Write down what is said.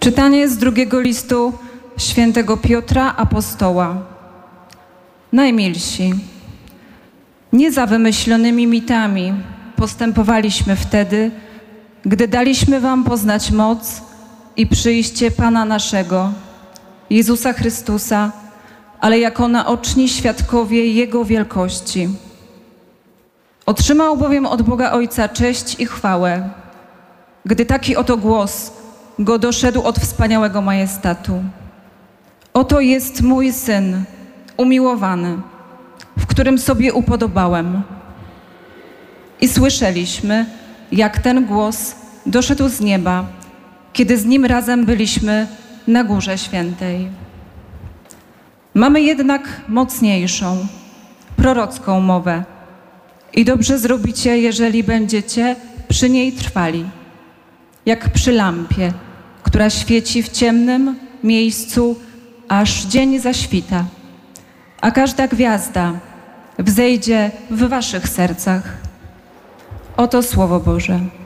Czytanie z drugiego listu świętego Piotra Apostoła. Najmilsi, nie za wymyślonymi mitami postępowaliśmy wtedy, gdy daliśmy wam poznać moc i przyjście Pana naszego, Jezusa Chrystusa, ale jako naoczni świadkowie Jego wielkości. Otrzymał bowiem od Boga Ojca cześć i chwałę, gdy taki oto głos go doszedł od wspaniałego majestatu. Oto jest mój Syn, umiłowany, w którym sobie upodobałem. I słyszeliśmy, jak ten głos doszedł z nieba, kiedy z Nim razem byliśmy na Górze Świętej. Mamy jednak mocniejszą, prorocką mowę i dobrze zrobicie, jeżeli będziecie przy niej trwali, jak przy lampie, która świeci w ciemnym miejscu, aż dzień zaświta, a każda gwiazda wzejdzie w waszych sercach. Oto Słowo Boże.